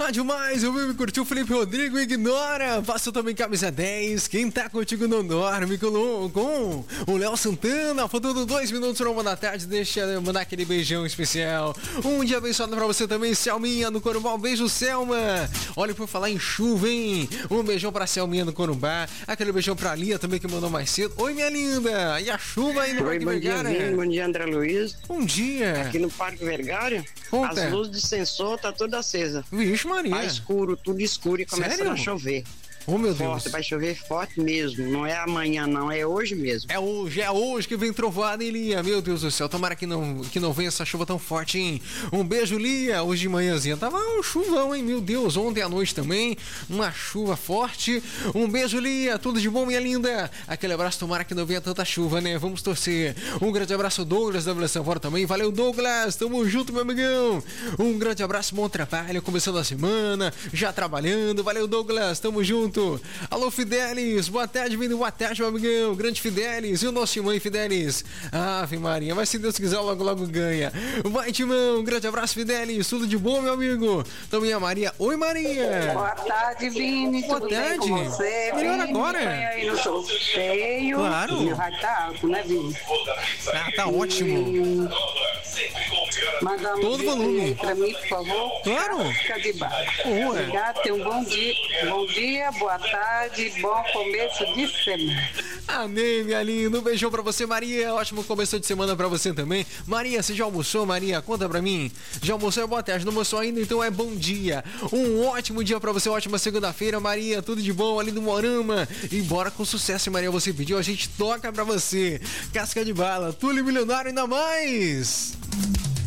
Demais, eu me curtiu o Felipe Rodrigo, ignora. Faça também camisa 10. Quem tá contigo não dorme com o Léo Santana. Faltando 2 minutos para 1 da tarde. Deixa eu mandar aquele beijão especial. Um dia abençoado pra você também, Selminha no Corumbá. Um beijo, Selma. Olha, por falar em chuva, hein? Um beijão pra Selminha no Corumbá. Aquele beijão pra Lia também que mandou mais cedo. Oi, minha linda. E a chuva aí no Parque Vergara? Bom dia, André Luiz. Bom dia. Aqui no Parque Vergara, as luzes de sensor tá toda acesa. Vixe, Maria. Tá escuro, tudo escuro e começando a chover. Oh, meu forte, Deus. Vai chover forte mesmo. Não é amanhã, não, é hoje mesmo. É hoje que vem trovoada, hein, Lia? Meu Deus do céu, tomara que não venha essa chuva tão forte, hein? Um beijo, Lia. Hoje de manhãzinha tava um chuvão, hein? Meu Deus, ontem à noite também, uma chuva forte. Um beijo, Lia. Tudo de bom, minha linda. Aquele abraço, tomara que não venha tanta chuva, né? Vamos torcer. Um grande abraço, Douglas da Vila Sanfora também. Valeu, Douglas. Tamo junto, meu amigão. Um grande abraço, bom trabalho. Começando a semana, já trabalhando. Valeu, Douglas. Tamo junto. Alô, Fidelis, boa tarde, vindo, boa tarde, meu amigão, grande Fidelis, e o nosso Timão, Fidelis, Ave Maria, mas se Deus quiser, logo ganha. Vai, Timão, um grande abraço, Fidelis, tudo de bom, meu amigo. Também a Maria, oi, Maria. Boa tarde, Vini, boa tudo tarde. bem com você? Melhor Vini, agora. Põe aí no sorteio. Claro. Meu rádio tá alto, né, Vini? Tá ótimo. Manda um todo volume pra mim, por favor. Claro. Fica de baixo. Obrigado, tenha um bom dia, boa tarde, bom começo de semana. Amém, minha linda. Um beijão pra você, Maria. Ótimo começo de semana pra você também. Maria, você já almoçou, Maria? Conta pra mim. Já almoçou? É boa tarde. Não almoçou ainda? Então é bom dia. Um ótimo dia pra você, ótima segunda-feira, Maria. Tudo de bom ali do Morama. E bora com sucesso, Maria. Você pediu, a gente toca pra você. Casca de bala, Túlio Milionário, ainda mais.